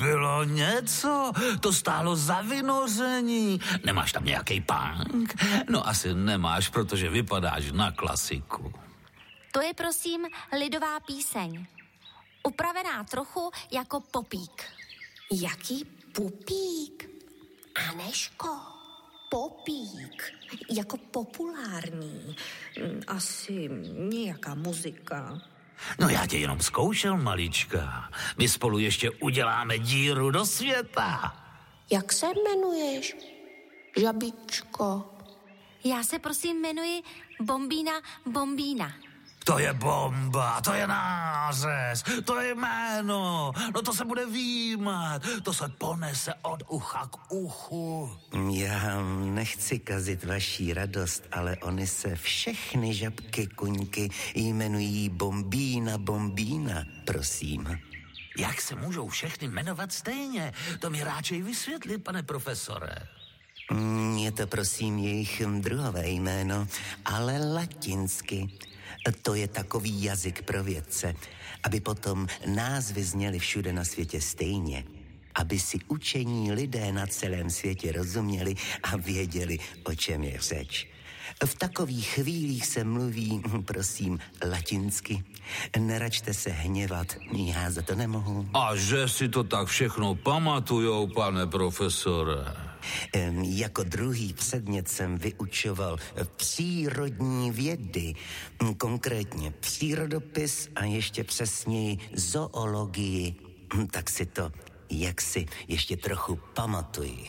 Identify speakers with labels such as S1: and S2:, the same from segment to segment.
S1: bylo něco, to stálo za vynoření. Nemáš tam nějaký punk? No asi nemáš, protože vypadáš na klasiku.
S2: To je prosím lidová píseň. Upravená trochu jako popík.
S3: Jaký pupík? Aneško, popík. Jako populární. Asi nějaká muzika.
S1: No já tě jenom zkoušel, malička. My spolu ještě uděláme díru do světa.
S3: Jak se jmenuješ, žabičko?
S2: Já se prosím jmenuji Bombína Bombína.
S1: To je bomba, to je nářez, to je jméno, no to se bude výjímat, to se ponese od ucha k uchu.
S4: Já nechci kazit vaší radost, ale oni se všechny žabky kuňky jmenují Bombína Bombína, prosím.
S1: Jak se můžou všechny jmenovat stejně? To mi ráčej vysvětlit, pane profesore.
S4: Je to prosím jejich druhové jméno, ale latinsky. To je takový jazyk pro vědce, aby potom názvy zněly všude na světě stejně. Aby si učení lidé na celém světě rozuměli a věděli, o čem je řeč. V takových chvílích se mluví, prosím, latinsky. Neračte se hněvat, já za to nemohu.
S1: A že si to tak všechno pamatujou, pane profesore?
S4: Jako druhý předmět jsem vyučoval přírodní vědy, konkrétně přírodopis a ještě přesněji zoologii. Tak si to jaksi ještě trochu pamatuji.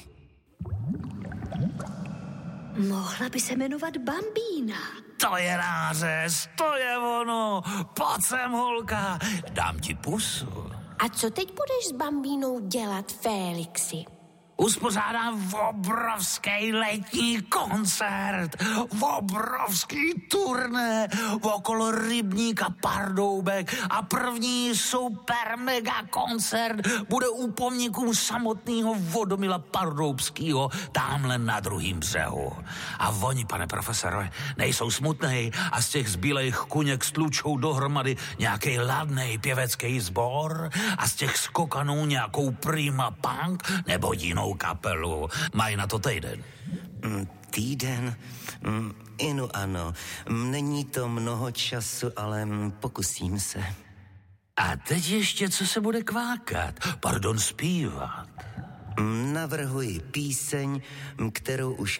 S3: Mohla by se jmenovat Bambína.
S1: To je nářez, to je ono. Pojď sem, holka, dám ti pusu.
S3: A co teď budeš s Bambínou dělat, Félixi?
S1: Uspořádám obrovský letní koncert, obrovský turné okolo rybníka Pardoubek a první super mega koncert bude u pomníku samotného Vodomila Pardoubského tamhle na druhým břehu. A oni, pane profesore, nejsou smutnej a z těch zbylejch kuněk stlučou dohromady nějaký ladnej pěvecký sbor a z těch skokanů nějakou prima punk nebo jinou kapelu. Mají na to týden.
S4: Týden? Ano. Není to mnoho času, ale pokusím se.
S1: A teď ještě, co se bude kvákat? Pardon, zpívat.
S4: Navrhuji píseň, kterou už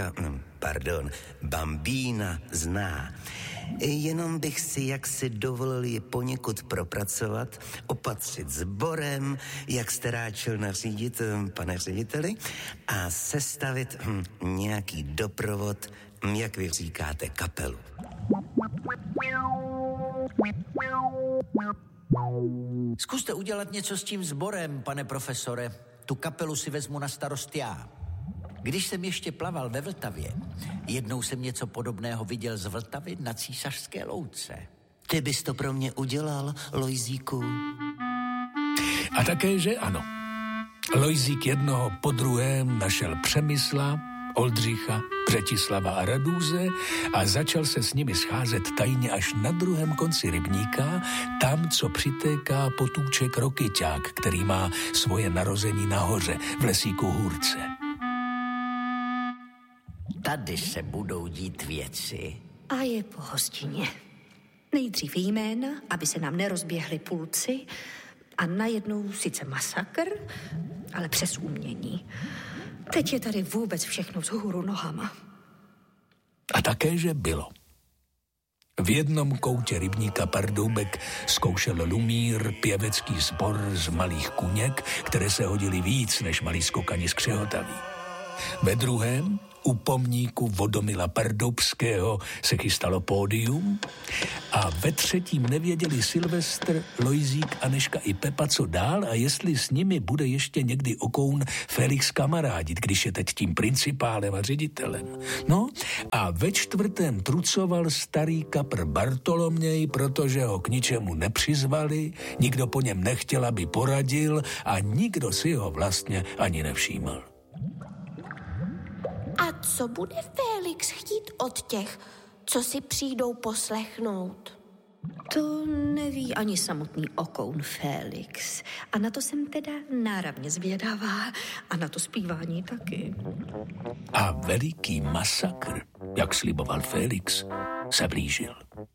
S4: Bambína zná. Jenom bych si jaksi dovolil ji poněkud propracovat, opatřit sborem, jak jste ráčil nařídit, pane řediteli, a sestavit nějaký doprovod, jak vy říkáte, kapelu.
S5: Zkuste udělat něco s tím sborem, pane profesore. Tu kapelu si vezmu na starost já. Když jsem ještě plaval ve Vltavě, jednou jsem něco podobného viděl z Vltavy na Císařské louce.
S4: Ty bys to pro mě udělal, Lojzíku?
S6: A také, že ano. Lojzík jednoho po druhém našel Přemysla, Oldřicha, Břetislava a Radůze a začal se s nimi scházet tajně až na druhém konci rybníka, tam, co přitéká potůček Rokyťák, který má svoje narození nahoře v lesíku Hůrce.
S5: Tady se budou dít věci.
S3: A je po hostině. Nejdřív jména, aby se nám nerozběhly pulci, a najednou sice masakr, ale přes umění. Teď je tady vůbec všechno vzhůru nohama.
S6: A také, že bylo. V jednom koutě rybníka Pardoubek zkoušel Lumír pěvecký sbor z malých kuněk, které se hodily víc než malí skokani z Křehotaví. Ve druhém, u pomníku Vodomila Pardoubského, se chystalo pódium a ve třetím nevěděli Silvestr, Lojzík, Anežka i Pepa, co dál a jestli s nimi bude ještě někdy okoun Félix kamarádit, když je teď tím principálem a ředitelem. No a ve čtvrtém trucoval starý kapr Bartoloměj, protože ho k ničemu nepřizvali, nikdo po něm nechtěl, aby poradil a nikdo si ho vlastně ani nevšímal.
S3: A co bude Félix chtít od těch, co si přijdou poslechnout? To neví ani samotný okoun Félix. A na to jsem teda náravně zvědavá. A na to zpívání taky.
S6: A veliký masakr, jak sliboval Félix, se blížil.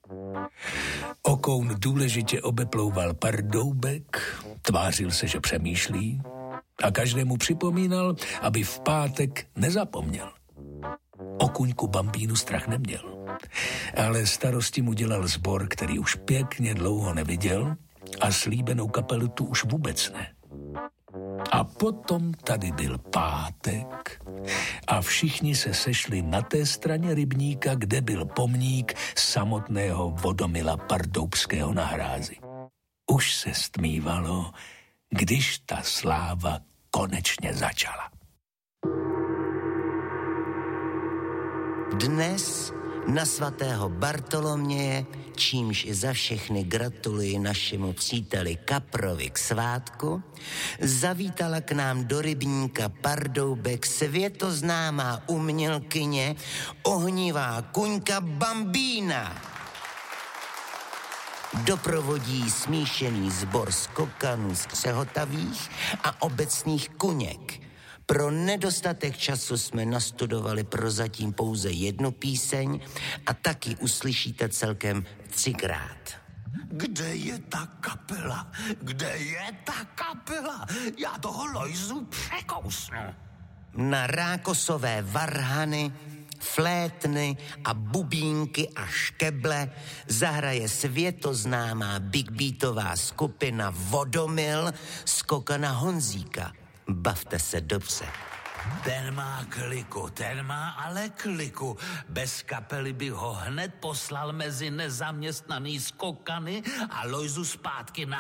S6: Okoun důležitě obeplouval Pardoubek, tvářil se, že přemýšlí a každému připomínal, aby v pátek nezapomněl. O kuňku Bambínu strach neměl, ale starosti mu dělal sbor, který už pěkně dlouho neviděl a slíbenou kapelu tu už vůbec ne. A potom tady byl pátek a všichni se sešli na té straně rybníka, kde byl pomník samotného Vodomila Pardoubského na hrázi. Už se stmívalo, když ta sláva konečně začala.
S4: Dnes na svatého Bartoloměje, čímž i za všechny gratuluji našemu příteli Kaprovi k svátku, zavítala k nám do rybníka Pardoubek světoznámá umělkyně ohnivá kuňka Bambína. Doprovodí smíšený sbor skokanů skřehotavých a obecných kuněk. Pro nedostatek času jsme nastudovali prozatím pouze jednu píseň a taky uslyšíte celkem 3krát.
S1: Kde je ta kapela? Kde je ta kapela? Já toho Lojzu překousnu.
S4: Na rákosové varhany, flétny a bubínky a škeble zahraje světoznámá bigbeatová skupina Vodomil skokana Honzíka. Bavte se dobře.
S1: Ten má ale kliku. Bez kapely by ho hned poslal mezi nezaměstnaný skokany a Lojzu zpátky na